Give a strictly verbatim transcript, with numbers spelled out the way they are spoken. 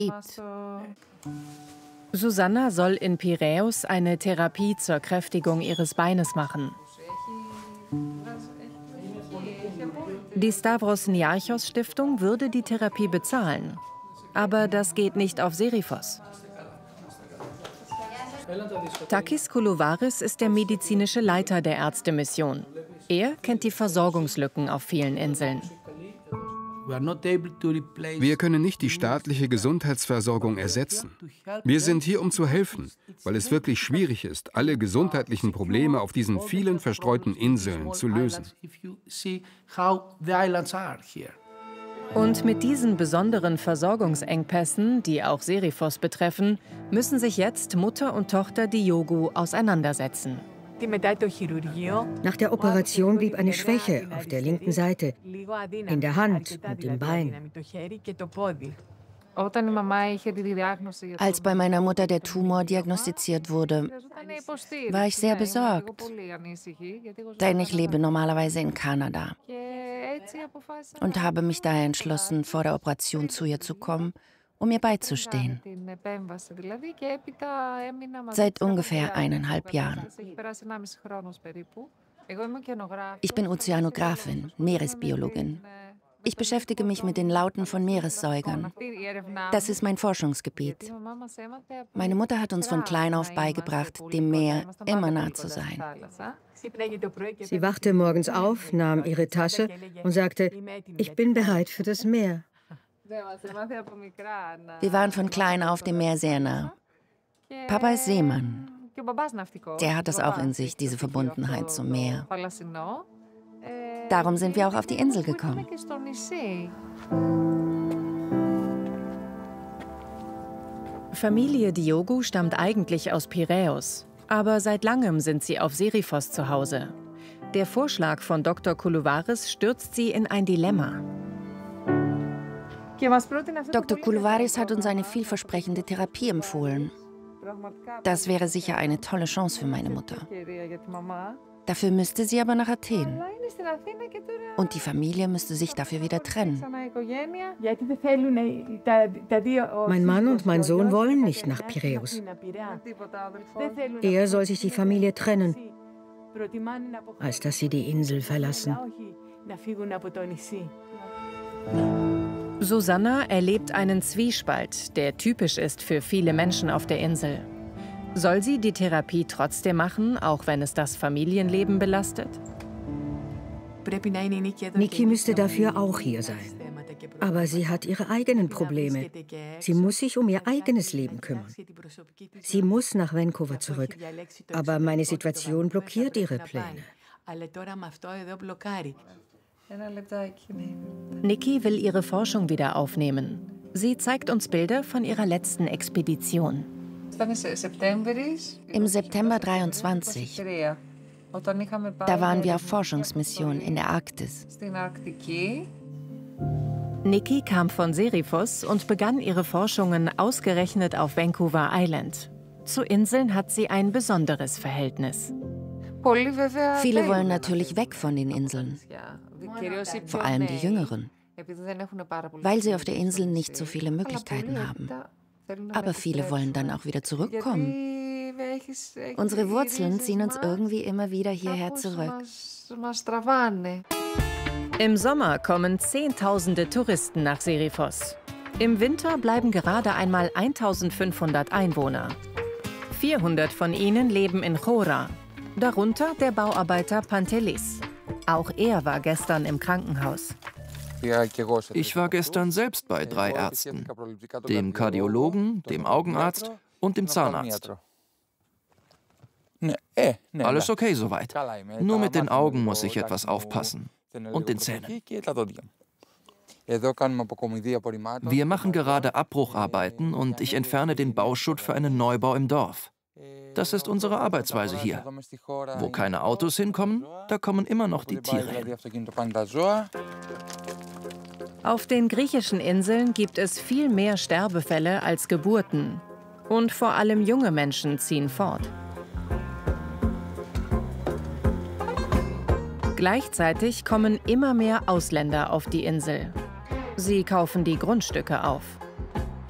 gibt. Susanna soll in Piräus eine Therapie zur Kräftigung ihres Beines machen. Die Stavros Niarchos Stiftung würde die Therapie bezahlen. Aber das geht nicht auf Seriphos. Takis Koulouvaris ist der medizinische Leiter der Ärztemission. Er kennt die Versorgungslücken auf vielen Inseln. Wir können nicht die staatliche Gesundheitsversorgung ersetzen. Wir sind hier, um zu helfen, weil es wirklich schwierig ist, alle gesundheitlichen Probleme auf diesen vielen verstreuten Inseln zu lösen. Und mit diesen besonderen Versorgungsengpässen, die auch Seriphos betreffen, müssen sich jetzt Mutter und Tochter Diogu auseinandersetzen. Nach der Operation blieb eine Schwäche auf der linken Seite, in der Hand und im Bein. Als bei meiner Mutter der Tumor diagnostiziert wurde, war ich sehr besorgt, denn ich lebe normalerweise in Kanada und habe mich daher entschlossen, vor der Operation zu ihr zu kommen, um ihr beizustehen. Seit ungefähr eineinhalb Jahren. Ich bin Ozeanografin, Meeresbiologin. Ich beschäftige mich mit den Lauten von Meeressäugern. Das ist mein Forschungsgebiet. Meine Mutter hat uns von klein auf beigebracht, dem Meer immer nah zu sein. Sie wachte morgens auf, nahm ihre Tasche und sagte, ich bin bereit für das Meer. Wir waren von klein auf dem Meer sehr nah. Papa ist Seemann. Der hat es auch in sich, diese Verbundenheit zum Meer. Darum sind wir auch auf die Insel gekommen. Familie Diogu stammt eigentlich aus Piräus, aber seit langem sind sie auf Seriphos zu Hause. Der Vorschlag von Doktor Koulouvaris stürzt sie in ein Dilemma. Doktor Koulouvaris hat uns eine vielversprechende Therapie empfohlen. Das wäre sicher eine tolle Chance für meine Mutter. Dafür müsste sie aber nach Athen. Und die Familie müsste sich dafür wieder trennen. Mein Mann und mein Sohn wollen nicht nach Piräus. Eher soll sich die Familie trennen, als dass sie die Insel verlassen. Susanna erlebt einen Zwiespalt, der typisch ist für viele Menschen auf der Insel. Soll sie die Therapie trotzdem machen, auch wenn es das Familienleben belastet? Niki müsste dafür auch hier sein. Aber sie hat ihre eigenen Probleme. Sie muss sich um ihr eigenes Leben kümmern. Sie muss nach Vancouver zurück. Aber meine Situation blockiert ihre Pläne. Niki will ihre Forschung wieder aufnehmen. Sie zeigt uns Bilder von ihrer letzten Expedition. Im September dreiundzwanzig. Da waren wir auf Forschungsmission in der Arktis. Niki kam von Seriphos und begann ihre Forschungen ausgerechnet auf Vancouver Island. Zu Inseln hat sie ein besonderes Verhältnis. Viele wollen natürlich weg von den Inseln. Vor allem die Jüngeren, weil sie auf der Insel nicht so viele Möglichkeiten haben. Aber viele wollen dann auch wieder zurückkommen. Unsere Wurzeln ziehen uns irgendwie immer wieder hierher zurück. Im Sommer kommen Zehntausende Touristen nach Seriphos. Im Winter bleiben gerade einmal eintausendfünfhundert Einwohner. vierhundert von ihnen leben in Chora, darunter der Bauarbeiter Pantelis. Auch er war gestern im Krankenhaus. Ich war gestern selbst bei drei Ärzten, dem Kardiologen, dem Augenarzt und dem Zahnarzt. Alles okay soweit. Nur mit den Augen muss ich etwas aufpassen. Und den Zähnen. Wir machen gerade Abbrucharbeiten und ich entferne den Bauschutt für einen Neubau im Dorf. Das ist unsere Arbeitsweise hier. Wo keine Autos hinkommen, da kommen immer noch die Tiere hin. Auf den griechischen Inseln gibt es viel mehr Sterbefälle als Geburten. Und vor allem junge Menschen ziehen fort. Gleichzeitig kommen immer mehr Ausländer auf die Insel. Sie kaufen die Grundstücke auf.